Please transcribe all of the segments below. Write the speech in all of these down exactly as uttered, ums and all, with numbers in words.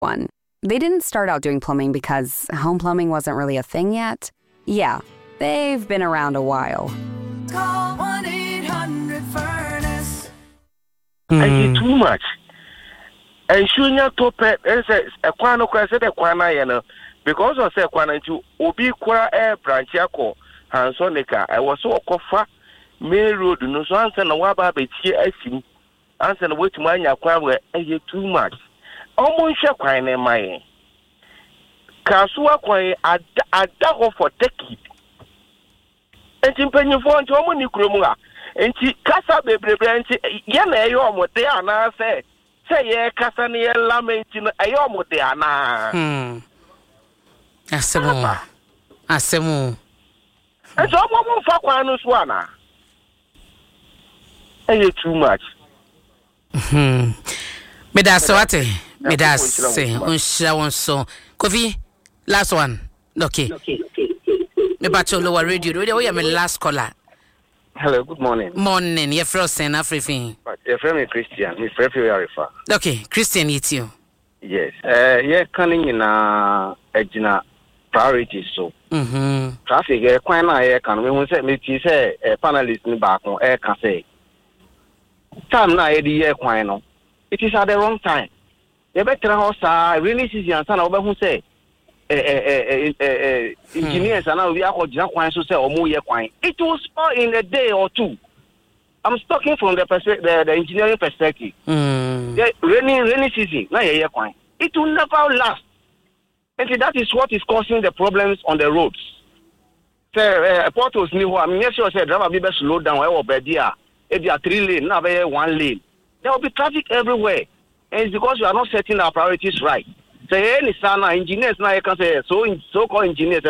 One. They didn't start out doing plumbing because home plumbing wasn't really a thing yet. Yeah, they've been around a while. Call one eight hundred furnace. It's too much. And Shunya Tope is a quano crash at a quana, because I said quana to Obi Qua Air Branch Yako, Hansonica. I was so cofa, May Road, no answer, no waba, but here I see. Answer the way to my aqua, I too much. Almost a quine in my Kasua quine at Daho for decade. And in penny for Tomony Cromua, and she Casa Baby Branch, Yana, you are what they are now say. Say, yeah, Cassania lamenting, I am what they are now. Hmm. Asemo. Asemo. And so, one more for Quanus one. I too much. Hmm. Medaswate. Medase. Unsha one so. Kofi, last one. Okay. Okay, okay. Me bacho lower radio. We are my last caller. Hello, good morning. Morning. You're frozen, everything. Your friend is Christian. He's very very far. Okay, Christian, it's you. Yes. Uh, yeah, coming in a uh, priorities so. Mm-hmm. Traffic, eh, quite na eh, can we say me say a panelist in back on air can say. Time na eh the air quite no. It is at the wrong time. You better house really season and son over who say. Engineers and now we are going to say or more it will spoil in a day or two. I'm talking from the perspective, the, the engineering perspective. Mm. The rainy rainy season, now yeah, it will never last, and that is what is causing the problems on the roads. So, uh, portals new. I mean, yes, you said driver be slow down. Or bedia, if you are three lane, now be one lane. There will be traffic everywhere, and it's because you are not setting our priorities right. Say any sana engineers now you can say so so called engineers.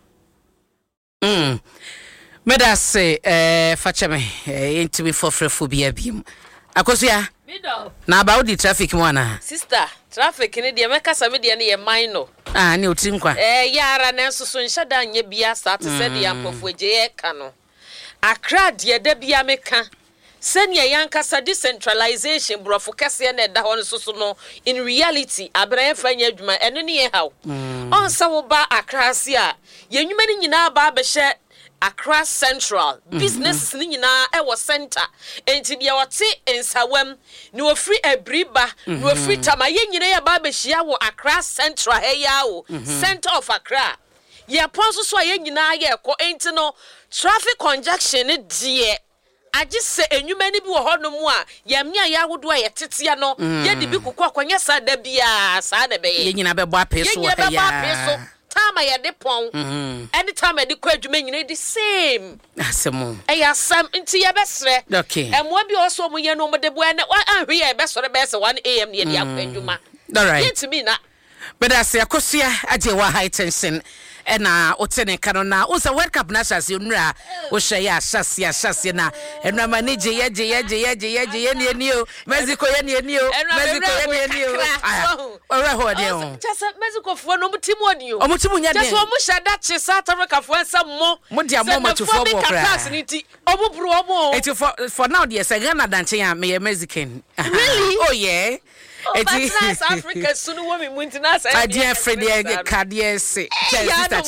Hmm. Meda say eh fachame eh into me for phobia bim. Akosia. Mido. Na about the traffic mwana. Sister, traffic ni dia meka sa me dia ne ye minor. Ah ni otim kwa. Eh yara na nso so nhya da nya bia start say dia ampofu eje ye ka no. Accra dia da bia meka. Senya yankasa decentralization brofo kase na da hon so so no in reality abran fanya adwuma eno ne ye haw. On sa wo ba Accra si a yenwuma ni nyina ba be hye Accra Central mm-hmm. Businesses ni nyina e wo center enti dia wote ensawam ni ofri ebriba mm-hmm. ni ofri tama ye nyina ya ba be hia wo Accra Central he ya wo mm-hmm. Center of Accra ye ponso so ye nyina ye ko enti no traffic congestion ni die aji se enwuma ni bi wo hono mu a ye mia ya wodo a ye tetea no ye de bi kokko akwanya sa da bia sa na be ye nyina be bo apeso ye nyina be bo apeso time ya de pon anytime de kwa adwuma nyina the same asemo e ya sam nti ye besre okay emwa bi oso mu ye no mo de bo na anhwe ye besore be se one a m ne ye de akwa adwuma all right it me na but as yakosua aje wa high tension ena otene kano na usa world cup na shase nura o hye ashase ashase na ena manage ye je ye je ye je ye je ye ne ni o Mexico ye ne ni o Mexico ye ne ni o ora ho de o chasa Mexico fo no mutimu oni o omutimu nya de chasa o mu shada che South Africa fo ensam mo mo dia mo mo to fo bo kra ni ti o bu bru o mo it for for now the Ghana danche ya me Mexican really oh yeah Oh, that's nice. Africa soon woman muntina say. I dear friend the cardiac say. Sister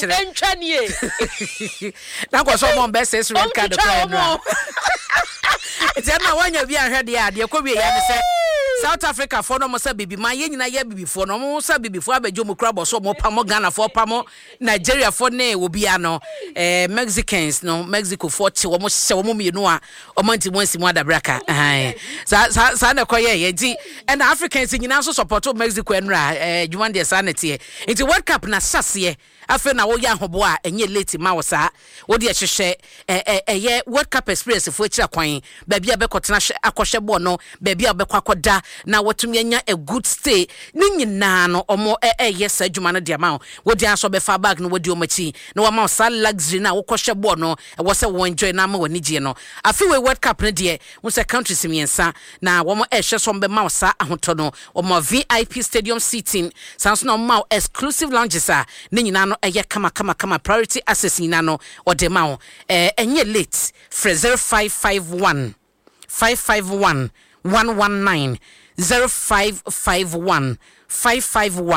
chile. Na ko so mo best say red card the it's na wanya bi ahwe de ade ko bi ya ne say South Africa for no mo say bibi ma ye nyina ye bibi for no mo say bibi for abejo mo kra bo so mo pa mo Ghana for pa mo Nigeria for na obi ano eh Mexicans no Mexico for che wo mo hye wo mo mienu a o manti mo nsi mo adabraka eh sa sa na ko ye ye di and Africans nyina so support Mexico enra eh dwuan de sanete into World Cup na sase afa na wo ya hobo a enye late ma wo sa wo de hyehye eh eh ye World Cup experience fo kira kwan ba bia be kotena akohye bo no ba bia be kwakoda na wotumi anya a good stay ni nyina no omo eh eh yes adwuma no de ma wo de aso be fa bag no wo de omachi na wo ma sa luxury na wo kohye bo no wo se wo enjoy na ma wani gye no afi we World Cup no de wo se countries miensa na wo mo eh hye so be ma wo sa ahoto no wo mo V I P stadium seating sans no ma exclusive lounges a ni nyina no eh kama kama kama priority access nyina no wo de ma wo eh enye late for zero five five one five five one one one nine zero five five one five five one